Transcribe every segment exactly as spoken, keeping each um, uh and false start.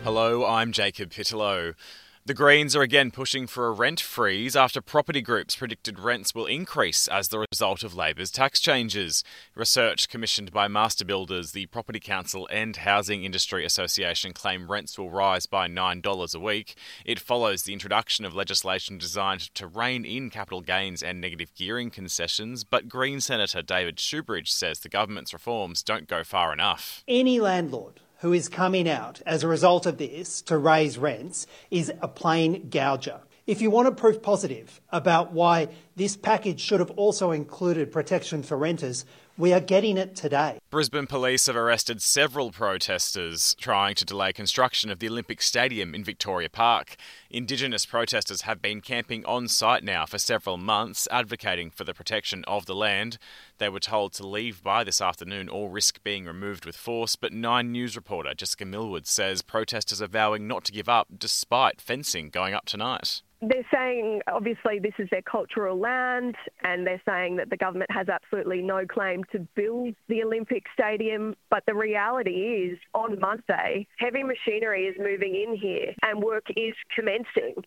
Hello, I'm Jacob Pittellow. The Greens are again pushing for a rent freeze after property groups predicted rents will increase as the result of Labor's tax changes. Research commissioned by Master Builders, the Property Council and Housing Industry Association claim rents will rise by nine dollars a week. It follows the introduction of legislation designed to rein in capital gains and negative gearing concessions, but Green Senator David Shoebridge says the government's reforms don't go far enough. Any landlord who is coming out as a result of this to raise rents is a plain gouger. If you want a proof positive about why this package should have also included protection for renters, we are getting it today. Brisbane police have arrested several protesters trying to delay construction of the Olympic Stadium in Victoria Park. Indigenous protesters have been camping on site now for several months, advocating for the protection of the land. They were told to leave by this afternoon or risk being removed with force, but Nine News reporter Jessica Millwood says protesters are vowing not to give up despite fencing going up tonight. They're saying, obviously, this is their cultural land, and they're saying that the government has absolutely no claim to build the Olympic Stadium. But the reality is, on Monday, heavy machinery is moving in here and work is commencing.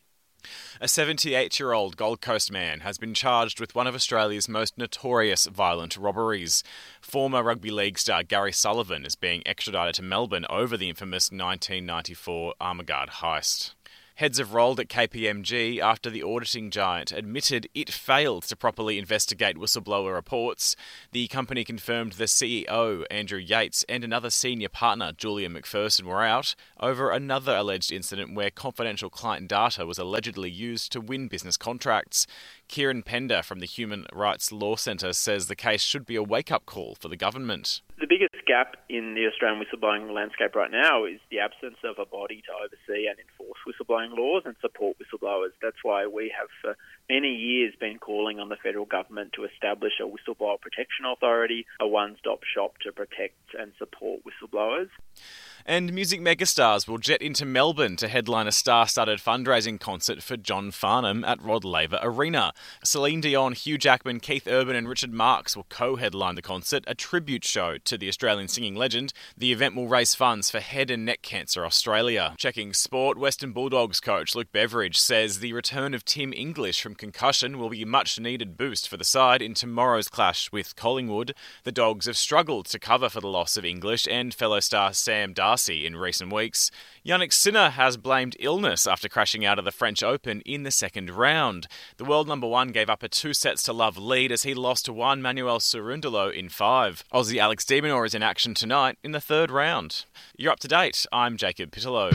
A seventy-eight-year-old Gold Coast man has been charged with one of Australia's most notorious violent robberies. Former rugby league star Gary Sullivan is being extradited to Melbourne over the infamous nineteen ninety-four Armaguard heist. Heads have rolled at K P M G after the auditing giant admitted it failed to properly investigate whistleblower reports. The company confirmed the C E O, Andrew Yates, and another senior partner, Julia McPherson, were out over another alleged incident where confidential client data was allegedly used to win business contracts. Kieran Pender from the Human Rights Law Centre says the case should be a wake-up call for the government. The biggest gap in the Australian whistleblowing landscape right now is the absence of a body to oversee and enforce whistleblowing laws and support whistleblowers. That's why we have for many years been calling on the federal government to establish a whistleblower protection authority, a one-stop shop to protect and support whistleblowers. And music megastars will jet into Melbourne to headline a star-studded fundraising concert for John Farnham at Rod Laver Arena. Celine Dion, Hugh Jackman, Keith Urban and Richard Marx will co-headline the concert, a tribute show to the Australian singing legend. The event will raise funds for Head and Neck Cancer Australia. Checking sport, Western Bulldogs coach Luke Beveridge says the return of Tim English from concussion will be a much-needed boost for the side in tomorrow's clash with Collingwood. The Dogs have struggled to cover for the loss of English and fellow star Sam Darcy in recent weeks. Yannick Sinner has blamed illness after crashing out of the French Open in the second round. The world number one gave up a two sets to love lead as he lost to Juan Manuel Cerundolo in five. Aussie Alex de Minaur is in action tonight in the third round. You're up to date. I'm Jacob Pittellow.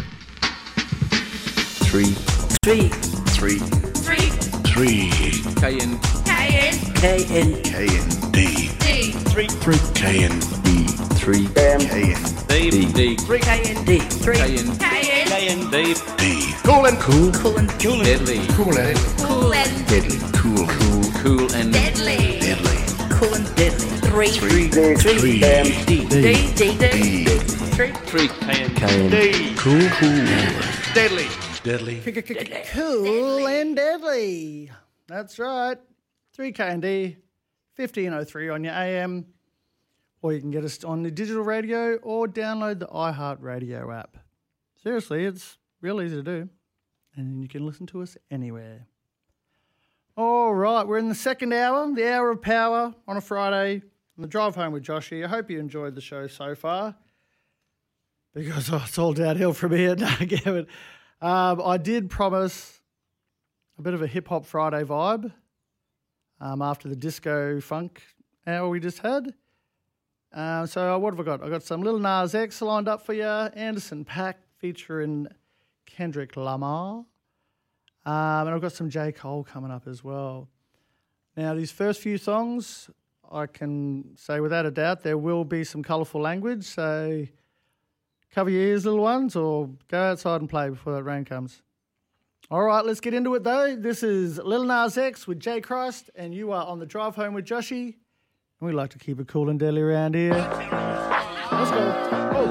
Three. Three. Three. Three. Three. K N. K N. K N. K N. D. D. Three. Three. K N. B. Three. M. K N. D. D. Three. K N. D. Three. K N. K N. K N. D. D. Cool and cool. Cool and Cool and deadly. Cool and Cool and deadly. Cool. Cool. Cool and Deadly. Deadly. Cool and deadly. Three. Three. Three. Three. M. D. D. D. D. Three. Three. K N. K N. D. Cool. Cool. Deadly. Deadly. Cool and deadly. That's right. three K and D, fifteen oh three on your A M. Or you can get us on the digital radio or download the iHeartRadio app. Seriously, it's real easy to do. And you can listen to us anywhere. All right, we're in the second hour, the hour of power on a Friday. On the drive home with Joshy. I hope you enjoyed the show so far. Because oh, it's all downhill from here. No, get it. Um, I did promise a bit of a hip-hop Friday vibe um, after the disco funk hour we just had. Uh, so what have I got? I got some Lil Nas X lined up for you. Anderson .Paak featuring Kendrick Lamar. Um, and I've got some J. Cole coming up as well. Now, these first few songs, I can say without a doubt there will be some colourful language. So cover your ears, little ones, or go outside and play before that rain comes. All right, let's get into it, though. This is Lil Nas X with J. Christ, and you are on the drive home with Joshy. We like to keep it cool and deadly around here. Let's go. Oh.